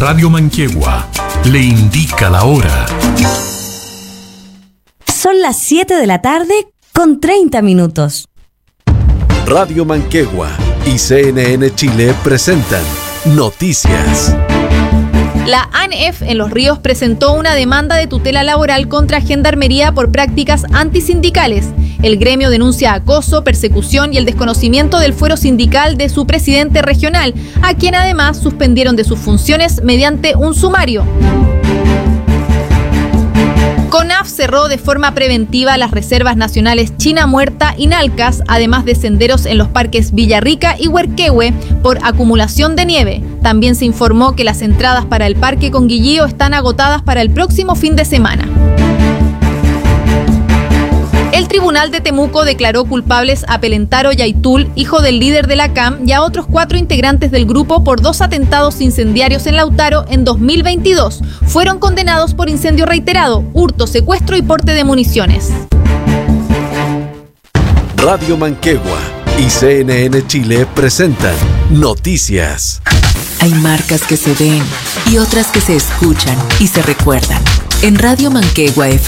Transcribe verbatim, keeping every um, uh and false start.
Radio Manquehue le indica la hora. Son las siete de la tarde con treinta minutos. Radio Manquehue y C N N Chile presentan Noticias. La A N F en Los Ríos presentó una demanda de tutela laboral contra Gendarmería por prácticas antisindicales. El gremio denuncia acoso, persecución y el desconocimiento del fuero sindical de su presidente regional, a quien además suspendieron de sus funciones mediante un sumario. CONAF cerró de forma preventiva las reservas nacionales China Muerta y Nalcas, además de senderos en los parques Villarrica y Huerquehue por acumulación de nieve. También se informó que las entradas para el Parque Conguillío están agotadas para el próximo fin de semana. El Tribunal de Temuco declaró culpables a Pelentaro Yaitul, hijo del líder de la C A M, y a otros cuatro integrantes del grupo por dos atentados incendiarios en Lautaro en dos mil veintidós. Fueron condenados por incendio reiterado, hurto, secuestro y porte de municiones. Radio Manquehue y C N N Chile presentan Noticias. Hay marcas que se ven y otras que se escuchan y se recuerdan. En Radio Manquehue